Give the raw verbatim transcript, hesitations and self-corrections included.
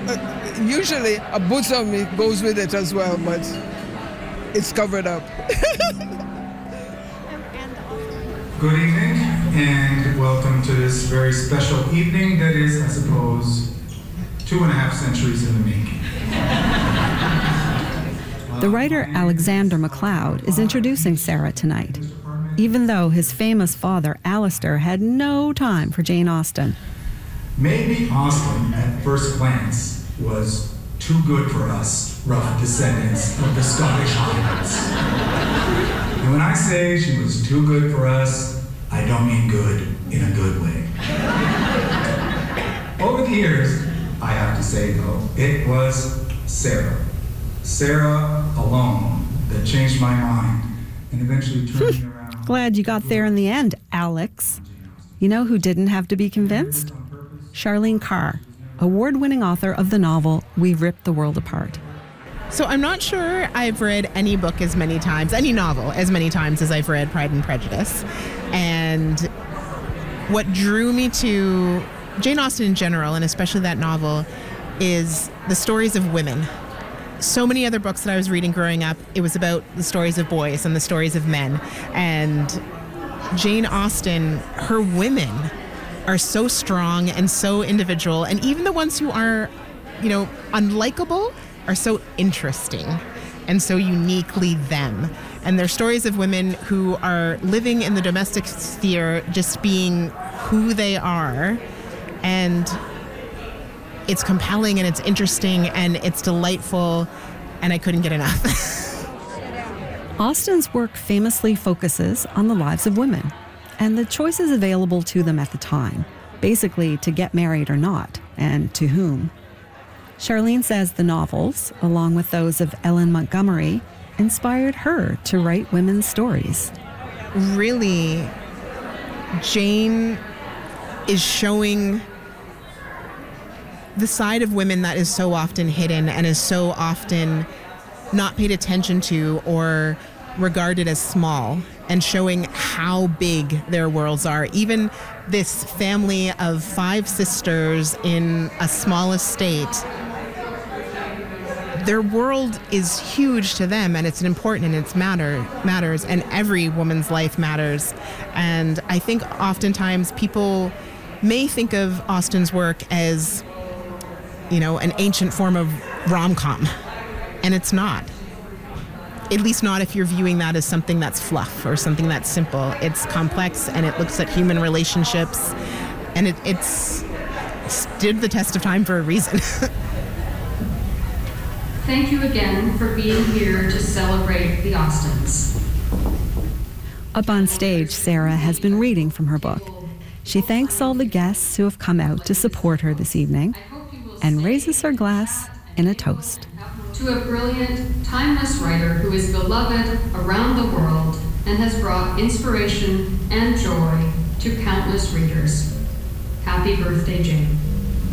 uh, usually a boots on me goes with it as well, but it's covered up. Good evening and welcome to this very special evening that is, I suppose, two and a half centuries in the making. The writer Alexander MacLeod is introducing Sarah tonight, even though his famous father, Alistair, had no time for Jane Austen. Maybe Austen, at first glance, was too good for us, rough descendants of the Scottish Highlands. And when I say she was too good for us, I don't mean good in a good way. Over the years, I have to say though, it was Sarah. Sarah alone that changed my mind and eventually turned me around. Glad you got there in the end, Alex. You know who didn't have to be convinced? Charlene Carr, award-winning author of the novel We Ripped the World Apart. So I'm not sure I've read any book as many times, any novel as many times as I've read Pride and Prejudice. And what drew me to Jane Austen in general, and especially that novel, is the stories of women. So many other books that I was reading growing up, it was about the stories of boys and the stories of men. And Jane Austen, her women are so strong and so individual. And even the ones who are, you know, unlikable are so interesting and so uniquely them. And they're stories of women who are living in the domestic sphere, just being who they are. And it's compelling and it's interesting and it's delightful, and I couldn't get enough. Austen's work famously focuses on the lives of women and the choices available to them at the time, basically to get married or not, and to whom. Charlene says the novels, along with those of Ellen Montgomery, inspired her to write women's stories. Really, Jane is showing the side of women that is so often hidden and is so often not paid attention to or regarded as small, and showing how big their worlds are. Even this family of five sisters in a small estate, their world is huge to them, and it's important and it's matter matters, and every woman's life matters. And I think oftentimes people may think of Austen's work as, you know, an ancient form of rom-com, and it's not. At least not if you're viewing that as something that's fluff or something that's simple. It's complex, and it looks at human relationships, and it, it's stood the test of time for a reason. Thank you again for being here to celebrate the Austens. Up on stage, Sarah has been reading from her book. She thanks all the guests who have come out to support her this evening and raises her glass in a toast. To a brilliant, timeless writer who is beloved around the world and has brought inspiration and joy to countless readers. Happy birthday, Jane.